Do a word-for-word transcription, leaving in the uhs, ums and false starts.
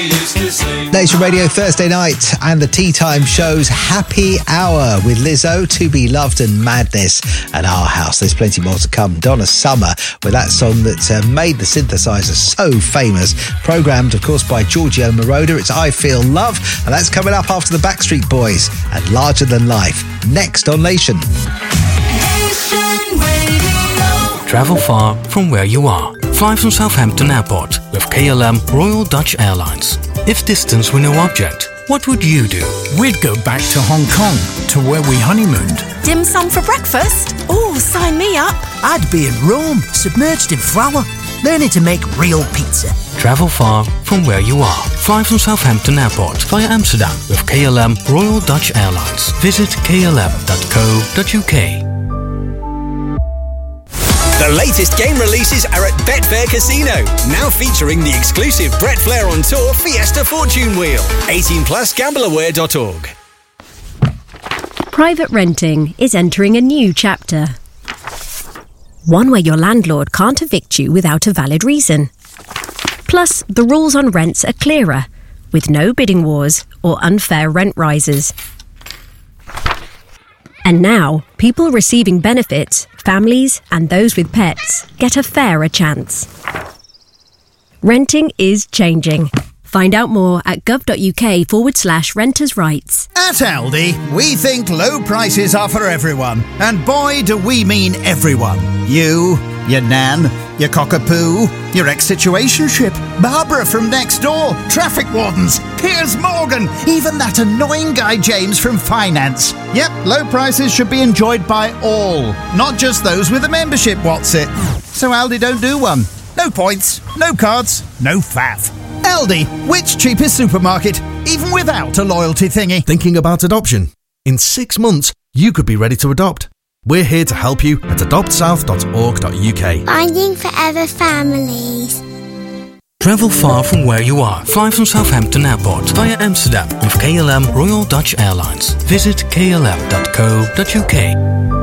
Nation Radio Thursday night and the Tea Time Show's Happy Hour with Lizzo, To Be Loved and Madness and Our House. There's plenty more to come. Donna Summer with that song that uh, made the synthesizer so famous. Programmed, of course, by Giorgio Moroder. It's I Feel Love, and that's coming up after the Backstreet Boys and Larger Than Life. Next on Nation. Travel far from where you are. Fly from Southampton Airport with K L M Royal Dutch Airlines. If distance were no object, what would you do? We'd go back to Hong Kong, to where we honeymooned. Dim sum for breakfast? Oh, sign me up. I'd be in Rome, submerged in flour, learning to make real pizza. Travel far from where you are. Fly from Southampton Airport via Amsterdam with K L M Royal Dutch Airlines. Visit k l m dot co dot u k. The latest game releases are at Betfair Casino, now featuring the exclusive Brett Flair on Tour Fiesta Fortune Wheel. eighteen plus gamble aware dot org. Private renting is entering a new chapter. One where your landlord can't evict you without a valid reason. Plus, the rules on rents are clearer, with no bidding wars or unfair rent rises. And now, people receiving benefits, families and those with pets, get a fairer chance. Renting is changing. Find out more at gov.uk forward slash renters' rights. At Aldi, we think low prices are for everyone. And boy, do we mean everyone. You, your nan, your cockapoo, your ex-situationship, Barbara from next door, traffic wardens, Piers Morgan, even that annoying guy James from finance. Yep, low prices should be enjoyed by all, not just those with a membership, what's it? So Aldi don't do one. No points, no cards, no faff. Aldi, which cheapest supermarket, even without a loyalty thingy. Thinking about adoption? In six months, you could be ready to adopt. We're here to help you at adopt south dot org dot u k. Finding Forever Families. Travel far from where you are. Fly from Southampton Airport via Amsterdam with K L M Royal Dutch Airlines. Visit k l m dot co dot u k.